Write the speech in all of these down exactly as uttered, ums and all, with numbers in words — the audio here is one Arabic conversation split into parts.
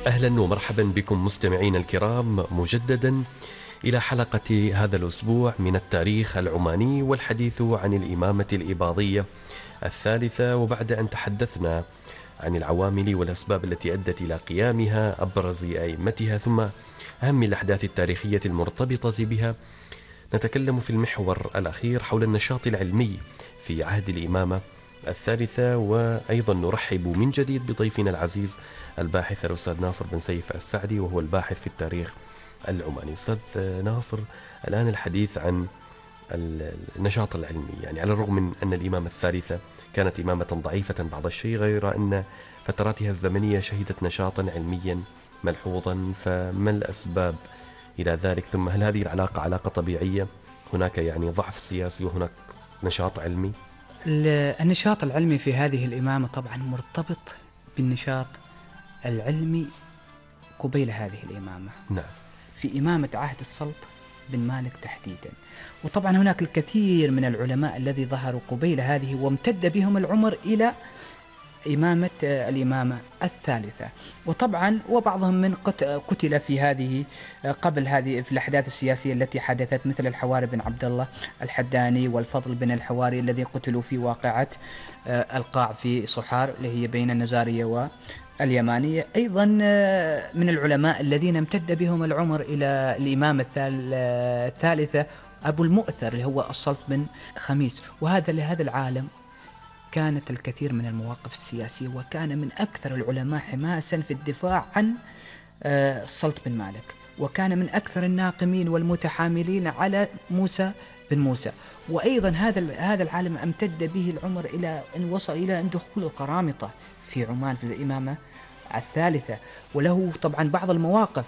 أهلا ومرحبا بكم مستمعين الكرام مجددا إلى حلقة هذا الأسبوع من التاريخ العماني، والحديث عن الإمامة الإباضية الثالثة. وبعد أن تحدثنا عن العوامل والأسباب التي أدت إلى قيامها، أبرز أئمتها، ثم أهم الأحداث التاريخية المرتبطة بها، نتكلم في المحور الأخير حول النشاط العلمي في عهد الإمامة الثالثة. وأيضا نرحب من جديد بضيفنا العزيز الباحث الأستاذ ناصر بن سيف السعدي، وهو الباحث في التاريخ العماني. أستاذ ناصر، الآن الحديث عن النشاط العلمي، يعني على الرغم من أن الإمامة الثالثة كانت إمامة ضعيفة بعض الشيء، غير أن فتراتها الزمنية شهدت نشاطا علميا ملحوظا، فما الأسباب إلى ذلك؟ ثم هل هذه العلاقة علاقة طبيعية؟ هناك يعني ضعف سياسي وهناك نشاط علمي؟ النشاط العلمي في هذه الإمامة طبعا مرتبط بالنشاط العلمي قبيل هذه الإمامة. نعم. في إمامة عهد السلطة بن مالك تحديدا، وطبعا هناك الكثير من العلماء الذي ظهروا قبيل هذه وامتد بهم العمر إلى إمامة الإمامة الثالثة، وطبعا وبعضهم من قتل في هذه قبل هذه في الأحداث السياسية التي حدثت، مثل الحواري بن عبد الله الحداني والفضل بن الحواري الذي قتلوا في واقعة القاع في صحار اللي هي بين النزارية واليمانية. أيضا من العلماء الذين امتد بهم العمر إلى الإمامة الثالثة أبو المؤثر اللي هو السلط بن خميس، وهذا لهذا العالم كانت الكثير من المواقف السياسية، وكان من أكثر العلماء حماسا في الدفاع عن السلط بن مالك، وكان من أكثر الناقمين والمتحاملين على موسى بن موسى. وأيضا هذا هذا العالم امتد به العمر إلى أن وصل إلى أن دخول القرامطة في عمان في الإمامة الثالثة، وله طبعا بعض المواقف،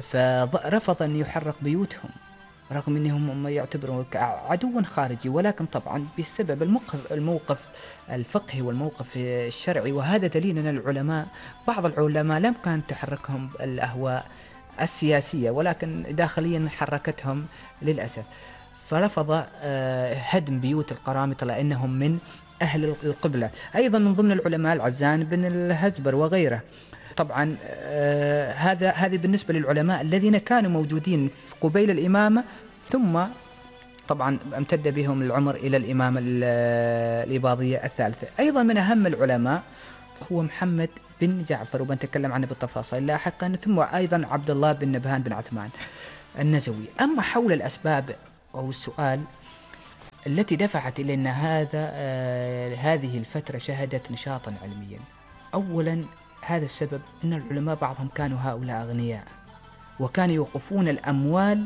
فرفض أن يحرق بيوتهم رغم أنهم يعتبرون عدوا خارجي، ولكن طبعا بسبب الموقف, الموقف الفقهي والموقف الشرعي. وهذا دليل أن العلماء بعض العلماء لم كان تحركهم الأهواء السياسية، ولكن داخليا حركتهم للأسف، فرفض هدم بيوت القرامطة لأنهم من أهل القبلة. أيضا من ضمن العلماء العزان بن الهزبر وغيره. طبعا آه هذا هذه بالنسبة للعلماء الذين كانوا موجودين في قبيل الإمامة، ثم طبعا امتد بهم العمر إلى الإمامة الإباضية الثالثة. أيضا من أهم العلماء هو محمد بن جعفر، وبنتكلم عنه بالتفاصيل لاحقا، ثم أيضا عبد الله بن نبهان بن عثمان النزوي. أما حول الأسباب أو السؤال التي دفعت إلى أن هذا آه هذه الفترة شهدت نشاطا علميا، أولا هذا السبب أن العلماء بعضهم كانوا هؤلاء أغنياء، وكانوا يوقفون الأموال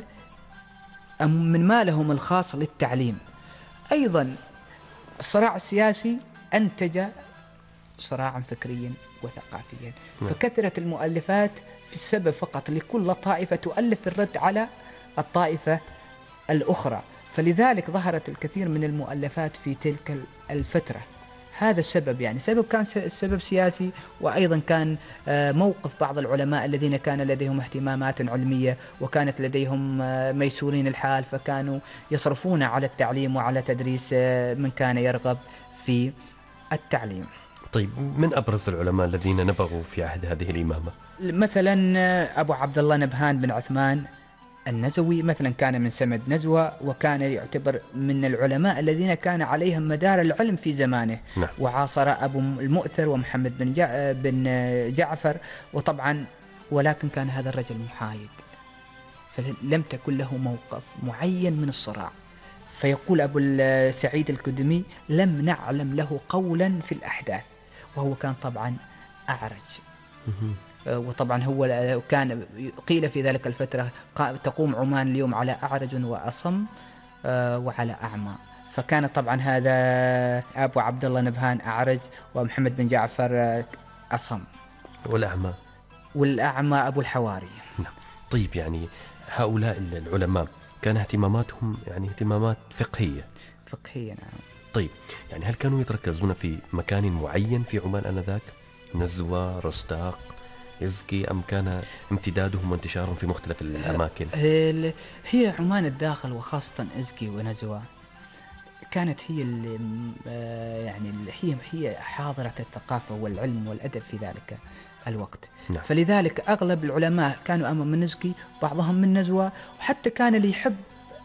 من مالهم الخاص للتعليم. أيضا الصراع السياسي أنتج صراعا فكريا وثقافيا، فكثرت المؤلفات في السبب فقط لكل طائفة تؤلف الرد على الطائفة الأخرى، فلذلك ظهرت الكثير من المؤلفات في تلك الفترة. هذا السبب، يعني سبب كان السبب سياسي، وأيضا كان موقف بعض العلماء الذين كان لديهم اهتمامات علمية وكانت لديهم ميسورين الحال، فكانوا يصرفون على التعليم وعلى تدريس من كان يرغب في التعليم. طيب، من أبرز العلماء الذين نبغوا في عهد هذه الإمامة؟ مثلا أبو عبد الله نبهان بن عثمان النزوي مثلا كان من سمد نزوة، وكان يعتبر من العلماء الذين كان عليهم مدار العلم في زمانه. نعم. وعاصر أبو المؤثر ومحمد بن جع... بن جعفر، وطبعا ولكن كان هذا الرجل محايد، فلم تكن له موقف معين من الصراع. فيقول أبو سعيد الكدمي: لم نعلم له قولا في الأحداث، وهو كان طبعا أعرج. وطبعا هو كان قيل في ذلك الفترة تقوم عمان اليوم على أعرج وأصم وعلى أعمى، فكان طبعا هذا أبو عبد الله نبهان أعرج، ومحمد بن جعفر أصم، والأعمى والأعمى أبو الحواري. نعم. طيب، يعني هؤلاء العلماء كان اهتماماتهم يعني اهتمامات فقهية فقهية نعم. طيب، يعني هل كانوا يتركزون في مكان معين في عمان آنذاك؟ نزوة، رستاق، يزكي، أم كان امتدادهم وانتشارهم في مختلف الأماكن؟ هي عمان الداخل وخاصة إزكي ونزوة كانت هي اللي يعني هي هي حاضرة الثقافة والعلم والأدب في ذلك الوقت. نعم. فلذلك أغلب العلماء كانوا أمام النزكي، بعضهم من نزوة، وحتى كان اللي يحب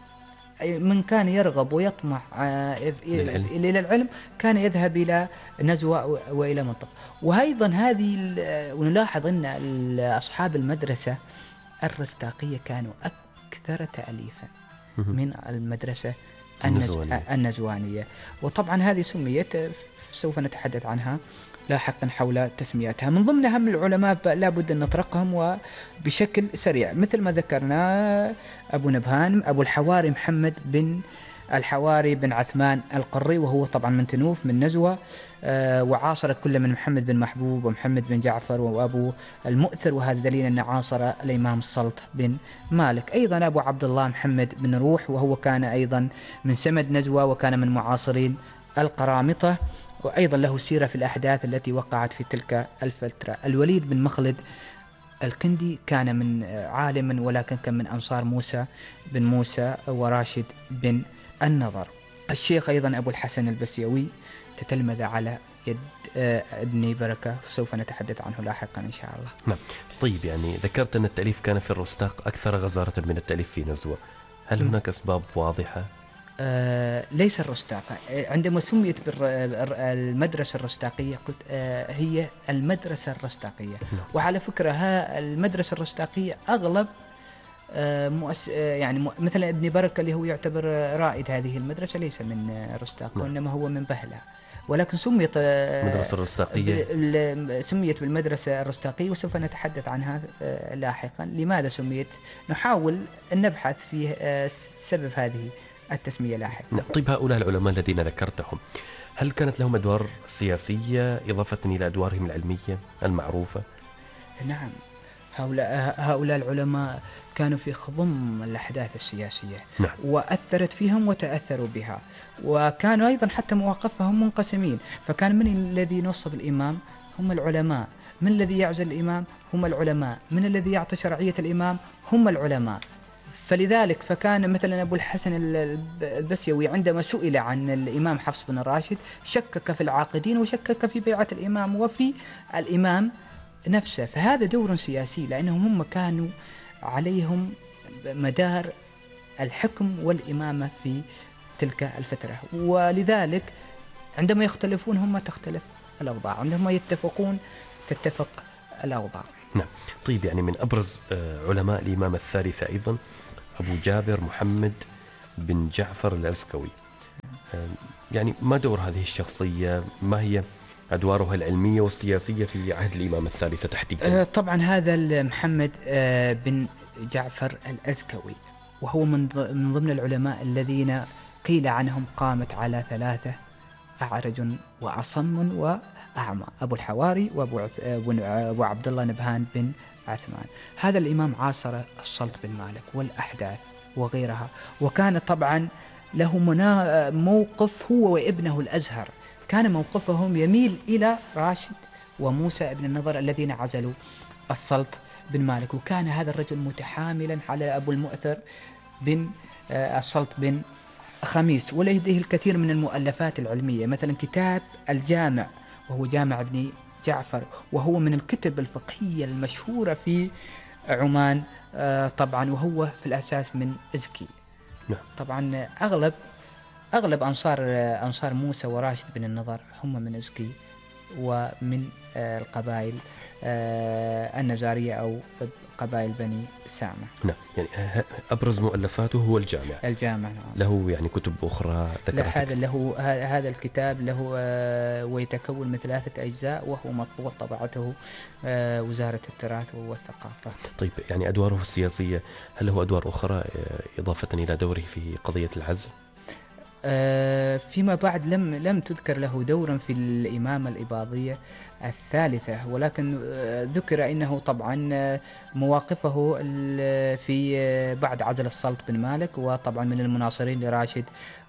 من كان يرغب ويطمح للعلم. إلى العلم كان يذهب إلى نزوة وإلى منطقة. وأيضا هذه ونلاحظ أن أصحاب المدرسة الرستاقية كانوا أكثر تأليفا من المدرسة النزوانية. النزوانية. وطبعا هذه سميت، سوف نتحدث عنها لاحقا حول تسميتها. من ضمنها من العلماء لابد أن نطرقهم وبشكل سريع، مثل ما ذكرنا أبو نبهان، أبو الحواري محمد بن الحواري بن عثمان القري، وهو طبعا من تنوف من نزوة، آه وعاصر كل من محمد بن محبوب ومحمد بن جعفر وأبو المؤثر، وهذا دليل أن عاصر الإمام السلط بن مالك. أيضا أبو عبد الله محمد بن روح، وهو كان أيضا من سمد نزوة وكان من معاصرين القرامطة، وأيضا له سيرة في الأحداث التي وقعت في تلك الفترة. الوليد بن مخلد الكندي كان من عالم ولكن كان من أنصار موسى بن موسى وراشد بن النضر. الشيخ أيضا أبو الحسن البسيوي تتلمذ على يد ابن بركة، سوف نتحدث عنه لاحقا إن شاء الله. نعم. طيب، يعني ذكرت أن التأليف كان في الرستاق أكثر غزارة من التأليف في نزوة، هل هناك أسباب واضحة؟ آه ليس الرستاق. عندما سميت بالمدرسة الرستاقية قلت آه هي المدرسة الرستاقية. نعم. وعلى فكرة ها المدرسة الرستاقية أغلب آه مؤس آه يعني مثلا ابن بركة اللي هو يعتبر رائد هذه المدرسة ليس من رستاق، نعم. وإنما هو من بهلة، ولكن سميت المدرسة الرستاقية سميت بالمدرسة الرستاقية، وسوف نتحدث عنها لاحقا. لماذا سميت؟ نحاول أن نبحث في سبب هذه التسمية لاحقا. طيب، هؤلاء العلماء الذين ذكرتهم هل كانت لهم أدوار سياسية إضافة إلى أدوارهم العلمية المعروفة؟ نعم، هؤلاء هؤلاء العلماء كانوا في خضم الأحداث السياسية. نعم. وأثرت فيهم وتأثروا بها، وكانوا أيضا حتى مواقفهم منقسمين. فكان من الذي نصب الإمام هم العلماء، من الذي يعزل الإمام هم العلماء، من الذي يعطي شرعية الإمام هم العلماء. فلذلك فكان مثلا أبو الحسن البسيوي عندما سئل عن الإمام حفص بن راشد شكك في العاقدين وشكك في بيعة الإمام وفي الإمام نفسه. فهذا دور سياسي، لأنهم هم كانوا عليهم مدار الحكم والإمامة في تلك الفترة، ولذلك عندما يختلفون هم تختلف الأوضاع، عندما يتفقون تتفق الأوضاع. نعم. طيب، يعني من أبرز علماء الإمامة الثالثة أيضا أبو جابر محمد بن جعفر العسكوي، يعني ما دور هذه الشخصية؟ ما هي أدوارها العلمية والسياسية في عهد الإمامة الثالثة تحديدا؟ طبعا هذا محمد بن جعفر العسكوي وهو من ضمن العلماء الذين قيل عنهم قامت على ثلاثة: أعرج وأصم وأعمى، أبو الحواري وأبو عبد الله نبهان بن عثمان. هذا الإمام عاصر السلط بن مالك والأحداث وغيرها، وكان طبعا له موقف هو وابنه الأزهر، كان موقفهم يميل إلى راشد وموسى بن النضر الذين عزلوا السلط بن مالك. وكان هذا الرجل متحاملا على أبو المؤثر بن السلط بن خميس، ولديه الكثير من المؤلفات العلمية، مثلا كتاب الجامع وهو جامع ابن جعفر، وهو من الكتب الفقهية المشهورة في عمان طبعا، وهو في الأساس من إزكي. طبعا أغلب أغلب أنصار أنصار موسى وراشد بن النضر هم من إزكي ومن القبائل النزارية أو قبائل بني سامة. نعم، يعني أبرز مؤلفاته هو الجامع. الجامع نعم. له يعني كتب أخرى ذكرتك؟ هذا له هذا الكتاب له ويتكون من ثلاثة أجزاء، وهو مطبوع طبعته وزارة التراث والثقافة. طيب، يعني أدواره السياسية هل له أدوار أخرى إضافة إلى دوره في قضية العزل؟ فيما بعد لم لم تذكر له دورا في الإمامة الإباضية الثالثة، ولكن ذكر إنه طبعا مواقفه في بعد عزل السلط بن مالك، وطبعا من المناصرين لراشد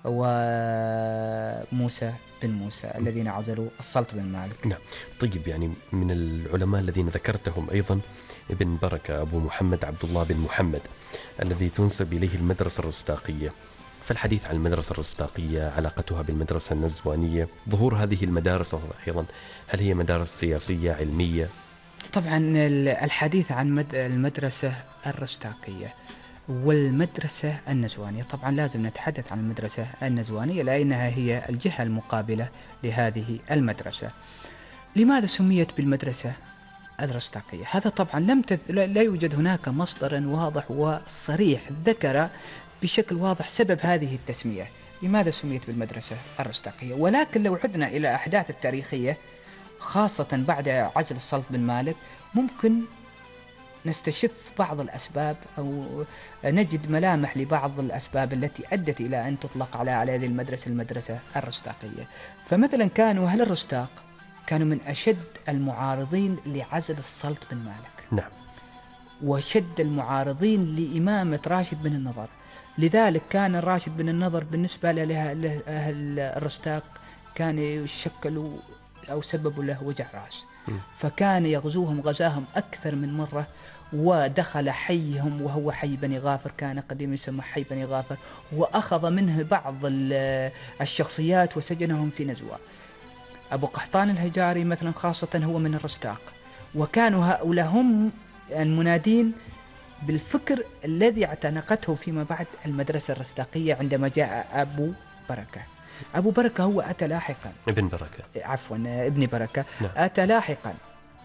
وموسى بن موسى الذين عزلوا السلط بن مالك. نعم. طيب، يعني من العلماء الذين ذكرتهم أيضا ابن بركة أبو محمد عبد الله بن محمد الذي تنسب إليه المدرسة الرستاقية، فالحديث عن المدرسة الرستاقية، علاقتها بالمدرسة النزوانية، ظهور هذه المدارس أيضا، هل هي مدارس سياسية علمية؟ طبعا الحديث عن مد- المدرسة الرستاقية والمدرسة النزوانية، طبعا لازم نتحدث عن المدرسة النزوانية لأنها هي الجهة المقابلة لهذه المدرسة. لماذا سميت بالمدرسة الرستاقية؟ هذا طبعا لم تث... لا يوجد هناك مصدر واضح وصريح ذكر بشكل واضح سبب هذه التسمية، لماذا سميت بالمدرسة الرستاقية. ولكن لو عدنا إلى الأحداث التاريخية خاصة بعد عزل السلط بن مالك، ممكن نستشف بعض الأسباب أو نجد ملامح لبعض الأسباب التي أدت إلى أن تطلق على على هذه المدرسة المدرسة الرستاقية. فمثلا كانوا أهل الرستاق كانوا من أشد المعارضين لعزل السلط بن مالك، نعم، وشد المعارضين لإمامة راشد بن النضر. لذلك كان راشد بن النضر بالنسبة لأهل الرستاق كان يشكل أو سببوا له وجع رأس، فكان يغزوهم غزاهم أكثر من مرة، ودخل حيهم وهو حي بني غافر، كان قديم يسمى حي بني غافر، وأخذ منه بعض الشخصيات وسجنهم في نزوة. أبو قحطان الهجاري مثلا خاصة هو من الرستاق، وكانوا هؤلاء هم المنادين بالفكر الذي اعتنقته فيما بعد المدرسة الرستاقية عندما جاء أبو بركة. أبو بركة هو أتى لاحقا، ابن بركة، عفوا ابن بركة، نعم. أتى لاحقا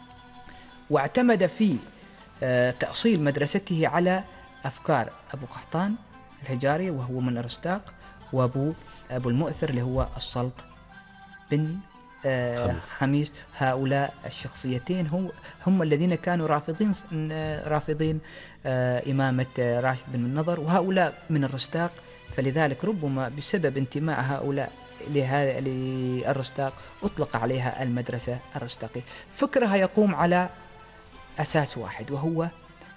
واعتمد في تأصيل مدرسته على أفكار أبو قحطان الهجاري وهو من الرستاق، وأبو أبو المؤثر اللي هو السلط بن خميس. خميس. هؤلاء الشخصيتين هم هم الذين كانوا رافضين رافضين إمامة راشد بن النضر، وهؤلاء من الرستاق. فلذلك ربما بسبب انتماء هؤلاء لهذا للرستاق أطلق عليها المدرسة الرستاقية. فكرها يقوم على أساس واحد، وهو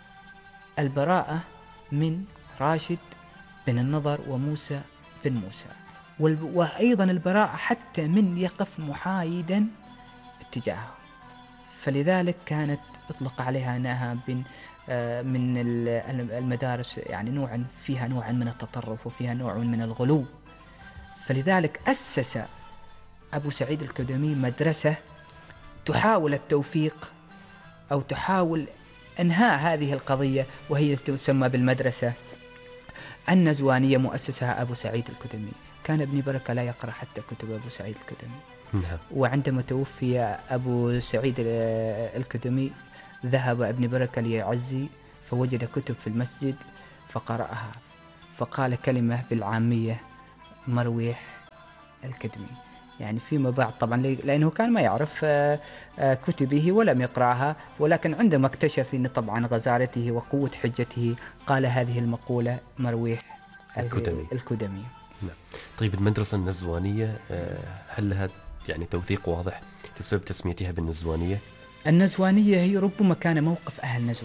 البراءة من راشد بن النضر وموسى بن موسى، وأيضا البراءة حتى من يقف محايدا اتجاهه. فلذلك كانت أطلق عليها أنها بن من المدارس يعني نوعا فيها نوعا من التطرف وفيها نوع من الغلو. فلذلك أسس أبو سعيد الكدمي مدرسة تحاول التوفيق أو تحاول أنهاء هذه القضية، وهي تسمى بالمدرسة النزوانية، مؤسسها أبو سعيد الكدمي. كان ابن بركة لا يقرأ حتى كتب أبو سعيد الكدمي، نعم. وعندما توفي أبو سعيد الكدمي ذهب ابن بركة ليعزي، فوجد كتب في المسجد فقرأها، فقال كلمة بالعامية: مرويح الكدمي. يعني فيما بعد طبعا لأنه كان ما يعرف كتبه ولم يقرأها، ولكن عندما اكتشف أن طبعا غزارته وقوة حجته قال هذه المقولة: مرويح الكدمي, الكدمي. نعم. طيب المدرسة النزوانية هل لها يعني توثيق واضح لسبب تسميتها بالنزوانية؟ النزوانية هي ربما كان موقف أهل نزوة،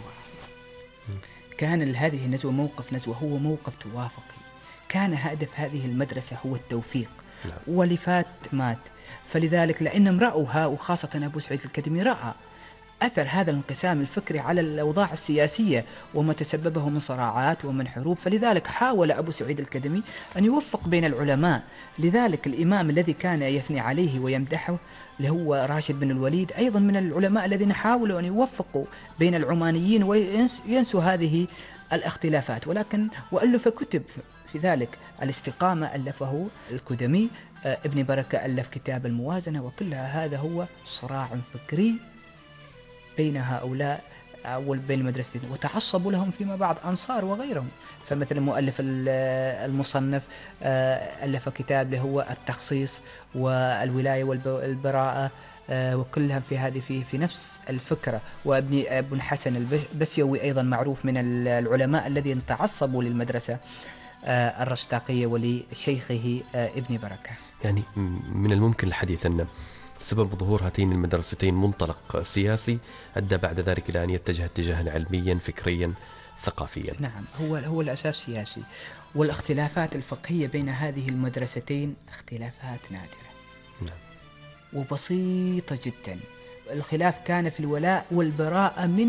كان هذه النزوة موقف نزوة هو موقف توافقي، كان هدف هذه المدرسة هو التوفيق. نعم. ولفات مات، فلذلك لأنهم رأوها، وخاصة أبو سعيد الكدمي رأى أثر هذا الانقسام الفكري على الأوضاع السياسية وما تسببه من صراعات ومن حروب، فلذلك حاول أبو سعيد الكدمي أن يوفق بين العلماء. لذلك الإمام الذي كان يثني عليه ويمدحه اللي هو راشد بن الوليد أيضا من العلماء الذين حاولوا أن يوفقوا بين العمانيين وينسوا هذه الاختلافات، ولكن وألف كتب في ذلك. الاستقامة ألفه الكدمي، ابن بركة ألف كتاب الموازنة، وكلها هذا هو صراع فكري بين هؤلاء أول بين المدرستين، وتعصبوا لهم فيما بعد أنصار وغيرهم. فمثل مؤلف المصنف ألف كتاب له هو التخصيص والولاية والبراءة، وكلها في هذه في في نفس الفكرة. وابن ابن حسن البسيوي أيضا معروف من العلماء الذين تعصبوا للمدرسة الرستاقية ولشيخه ابن بركة. يعني من الممكن الحديث أن سبب ظهور هاتين المدرستين منطلق سياسي أدى بعد ذلك إلى أن يتجه اتجاها علميا فكريا ثقافيا. نعم، هو هو الأساس سياسي، والاختلافات الفقهية بين هذه المدرستين اختلافات نادرة. نعم. وبسيطة جدا. الخلاف كان في الولاء والبراءة من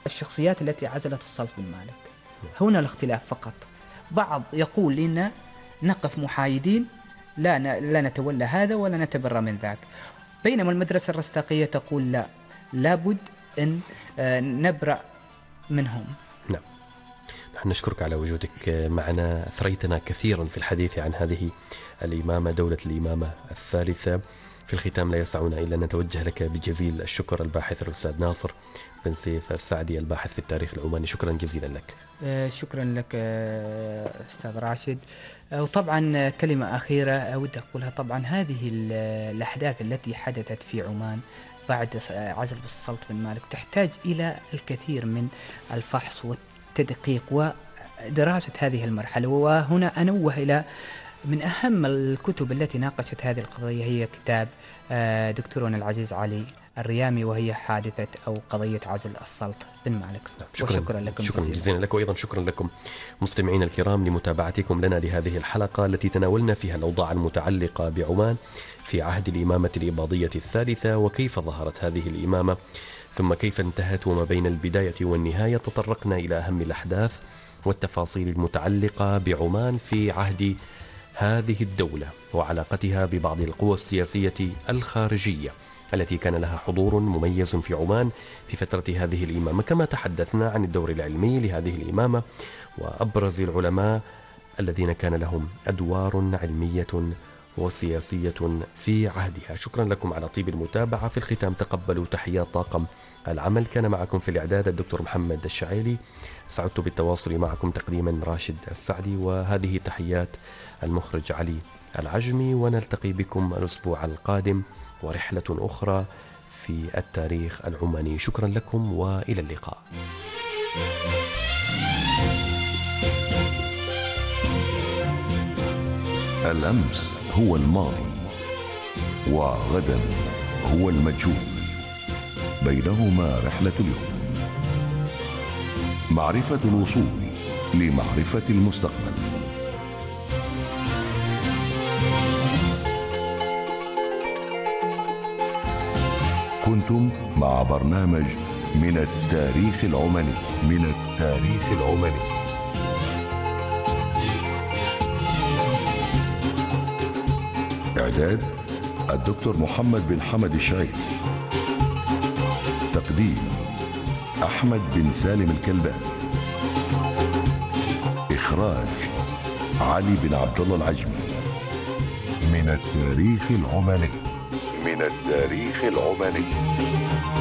الشخصيات التي عزلت السلط بن مالك. نعم. هنا الاختلاف فقط. بعض يقول إن نقف محايدين، لا لا نتولى هذا ولا نتبرى من ذاك. بينما المدرسة الرستاقية تقول لا، لابد أن نبرأ منهم. نعم، نحن نشكرك على وجودك معنا، أثريتنا كثيرا في الحديث عن هذه الإمامة، دولة الإمامة الثالثة. في الختام لا يسعنا إلا أن نتوجه لك بجزيل الشكر الباحث الأستاذ ناصر بن سيف السعدي الباحث في التاريخ العماني، شكرا جزيلا لك. شكرا لك أستاذ راشد. وطبعا كلمة أخيرة أود أقولها، طبعا هذه الأحداث التي حدثت في عمان بعد عزل السلط بن مالك تحتاج إلى الكثير من الفحص والتدقيق ودراسة هذه المرحلة. وهنا أنوه إلى من أهم الكتب التي ناقشت هذه القضية هي كتاب دكتورنا العزيز علي الريامي، وهي حادثة أو قضية عزل السلط بن مالك. شكرا, وشكرا لكم شكرا جزيلا. جزيلا لك، وأيضا شكرا لكم مستمعين الكرام لمتابعتكم لنا لهذه الحلقة التي تناولنا فيها الأوضاع المتعلقة بعمان في عهد الإمامة الإباضية الثالثة، وكيف ظهرت هذه الإمامة ثم كيف انتهت، وما بين البداية والنهاية تطرقنا إلى أهم الأحداث والتفاصيل المتعلقة بعمان في عهد هذه الدولة وعلاقتها ببعض القوى السياسية الخارجية التي كان لها حضور مميز في عمان في فترة هذه الإمامة. كما تحدثنا عن الدور العلمي لهذه الإمامة وأبرز العلماء الذين كان لهم أدوار علمية وسياسية في عهدها. شكرا لكم على طيب المتابعة. في الختام تقبلوا تحيات طاقم العمل، كان معكم في الإعداد الدكتور محمد الشعيلي، سعدت بالتواصل معكم تقديما راشد السعدي، وهذه تحيات المخرج علي العجمي، ونلتقي بكم الأسبوع القادم ورحلة أخرى في التاريخ العماني. شكرا لكم وإلى اللقاء. الأمس هو الماضي وغدا هو المجهول، بينهما رحلة اليوم، معرفة الوصول لمعرفة المستقبل. كنتم مع برنامج من التاريخ العماني من التاريخ العماني إعداد الدكتور محمد بن حمد الشعيب، تقديم أحمد بن سالم الكلباني، إخراج علي بن عبد الله العجمي. من التاريخ العماني من التاريخ العماني.